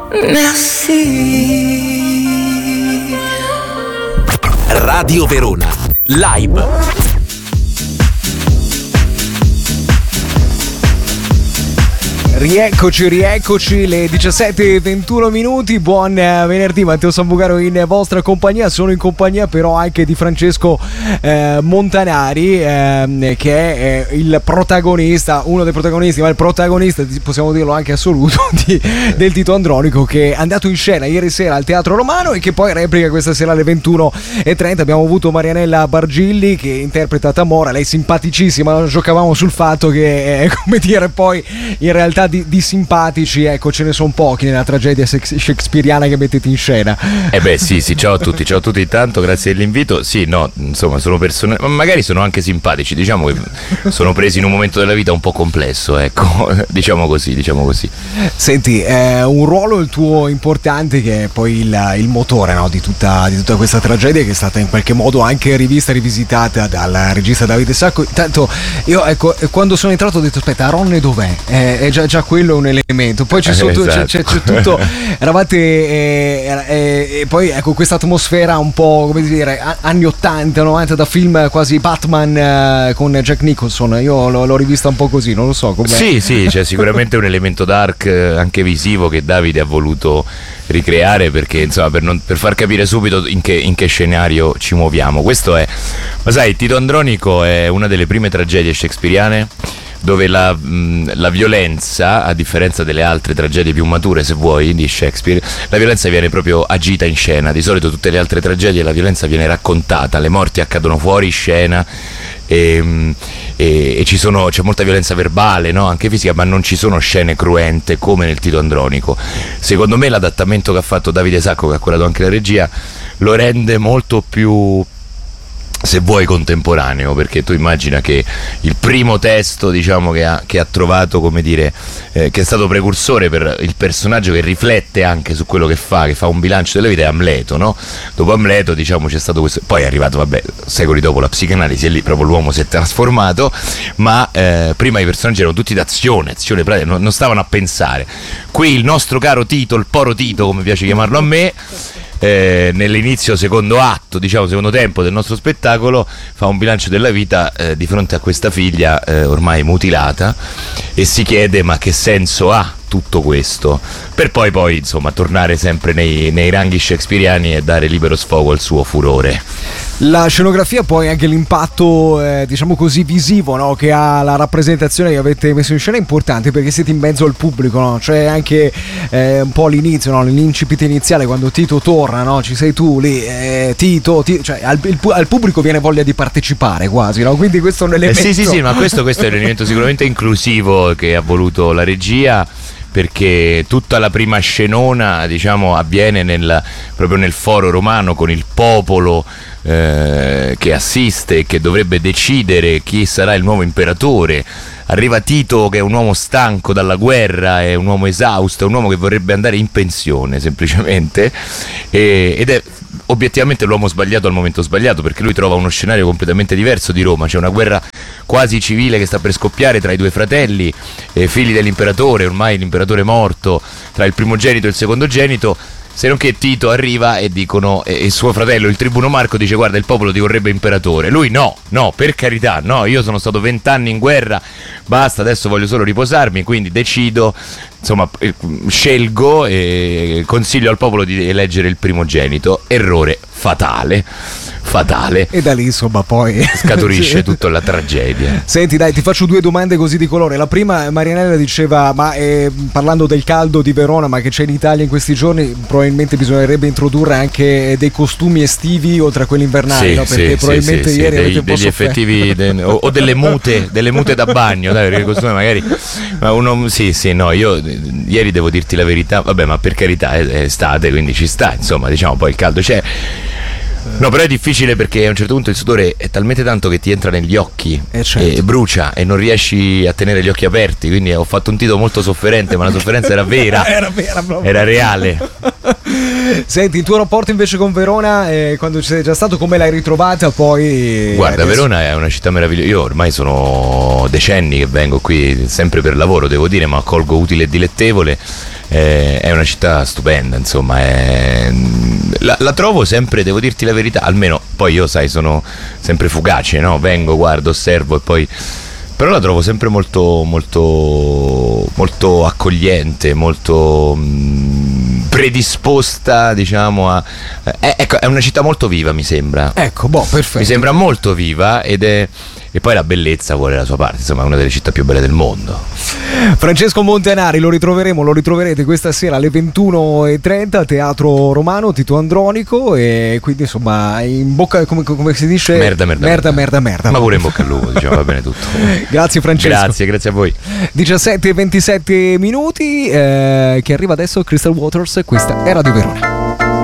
Merci. Radio Verona Live. Rieccoci, le 17:21 minuti. Buon venerdì, Matteo Sambucaro in vostra compagnia. Sono in compagnia però anche di Francesco Montanari, che è il protagonista, uno dei protagonisti, ma il protagonista, possiamo dirlo anche assoluto, del Tito Andronico, che è andato in scena ieri sera al Teatro Romano e che poi replica questa sera alle 21:30. Abbiamo avuto Marianella Bargilli che interpreta Tamora, lei simpaticissima. Giocavamo sul fatto che, come dire, poi in realtà di simpatici, ecco, ce ne sono pochi nella tragedia shakespeariana che mettete in scena. Sì, ciao a tutti intanto, grazie dell'invito. Sì, no, insomma, sono persone, ma magari sono anche simpatici, diciamo che sono presi in un momento della vita un po' complesso, ecco, diciamo così. Senti, un ruolo il tuo importante, che è poi il motore, no, di tutta questa tragedia, che è stata in qualche modo anche rivisitata dal regista Davide Sacco. Intanto io, ecco, quando sono entrato ho detto aspetta, Ronne dov'è? È già quello è un elemento, poi c'è sotto, esatto. c'è tutto, eravate e poi ecco questa atmosfera un po', come dire, anni 80-90, da film quasi Batman con Jack Nicholson. Io l'ho rivista un po' così, non lo so com'è. Sì, c'è sicuramente un elemento dark anche visivo che Davide ha voluto ricreare, perché insomma per far capire subito in che scenario ci muoviamo. Questo è, ma sai, Tito Andronico è una delle prime tragedie shakespeariane dove la violenza, a differenza delle altre tragedie più mature, se vuoi, di Shakespeare, la violenza viene proprio agita in scena. Di solito tutte le altre tragedie la violenza viene raccontata, le morti accadono fuori scena e c'è molta violenza verbale, no? Anche fisica, ma non ci sono scene cruente come nel Tito Andronico. Secondo me l'adattamento che ha fatto Davide Sacco, che ha curato anche la regia, lo rende molto più, se vuoi, contemporaneo, perché tu immagina che il primo testo, diciamo, che ha trovato, come dire, che è stato precursore per il personaggio, che riflette anche su quello che fa un bilancio della vita, è Amleto, no? Dopo Amleto, diciamo, c'è stato questo, poi è arrivato, vabbè, secoli dopo, la psicanalisi, e lì proprio l'uomo si è trasformato, ma prima i personaggi erano tutti d'azione pratica, non stavano a pensare. Qui il nostro caro Tito, il Poro Tito, come piace chiamarlo a me, nell'inizio secondo atto, diciamo secondo tempo del nostro spettacolo, fa un bilancio della vita di fronte a questa figlia ormai mutilata, e si chiede ma che senso ha tutto questo, per poi insomma tornare sempre nei ranghi shakespeariani e dare libero sfogo al suo furore. La scenografia, poi anche l'impatto diciamo così visivo, no, che ha la rappresentazione che avete messo in scena, è importante perché siete in mezzo al pubblico, no? Cioè anche un po' all'inizio, no? L'incipit iniziale, quando Tito torna, no? Ci sei tu lì, Tito, cioè al pubblico viene voglia di partecipare quasi, no? Quindi questo è un elemento. Sì, ma questo è un elemento sicuramente inclusivo che ha voluto la regia, perché tutta la prima scenona, diciamo, avviene proprio nel foro romano, con il popolo che assiste e che dovrebbe decidere chi sarà il nuovo imperatore. Arriva Tito, che è un uomo stanco dalla guerra, è un uomo esausto, è un uomo che vorrebbe andare in pensione semplicemente, ed è obiettivamente l'uomo sbagliato al momento sbagliato, perché lui trova uno scenario completamente diverso di Roma. C'è una guerra quasi civile che sta per scoppiare tra i due fratelli, figli dell'imperatore, ormai l'imperatore morto, tra il primogenito e il secondogenito. Se non che Tito arriva e dicono, e suo fratello, il tribuno Marco, dice: guarda, il popolo ti vorrebbe imperatore. Lui no, per carità, no, io sono stato 20 anni in guerra, basta, adesso voglio solo riposarmi, quindi decido, insomma, scelgo e consiglio al popolo di eleggere il primogenito. Errore fatale. E da lì, insomma, poi scaturisce tutta la tragedia. Senti, dai, ti faccio due domande così di colore. La prima, Marianella diceva, ma parlando del caldo di Verona, ma che c'è in Italia in questi giorni, probabilmente bisognerebbe introdurre anche dei costumi estivi oltre a quelli invernali, no? Perché probabilmente ieri avete un po' degli effettivi o delle mute da bagno, dai, perché il costume magari, ma uno, no, io ieri devo dirti la verità, vabbè, ma per carità è estate, quindi ci sta, insomma, diciamo, poi il caldo c'è. No, però è difficile, perché a un certo punto il sudore è talmente tanto che ti entra negli occhi, certo, e brucia e non riesci a tenere gli occhi aperti, quindi ho fatto un Tito molto sofferente, ma la sofferenza era vera, era reale. Senti, il tuo rapporto invece con Verona, quando ci sei già stato, come l'hai ritrovata poi? Guarda, Verona è una città meravigliosa. Io ormai sono decenni che vengo qui, sempre per lavoro, devo dire, ma colgo utile e dilettevole. è una città stupenda, insomma, la trovo sempre, devo dirti la verità, almeno poi io sai sono sempre fugace, no? Vengo, guardo, osservo e poi, però la trovo sempre molto molto molto accogliente, molto predisposta, diciamo ecco, è una città molto viva, mi sembra. Ecco, perfetto. Mi sembra molto viva e poi la bellezza vuole la sua parte, insomma è una delle città più belle del mondo. Francesco Montanari, lo ritroverete questa sera alle 21:30 Teatro Romano Tito Andronico, e quindi insomma in bocca, come si dice, merda. Ma pure in bocca al lupo, diciamo, va bene tutto. Grazie Francesco. Grazie a voi. 17:27 minuti, che arriva adesso Crystal Waters, questa è Radio Verona.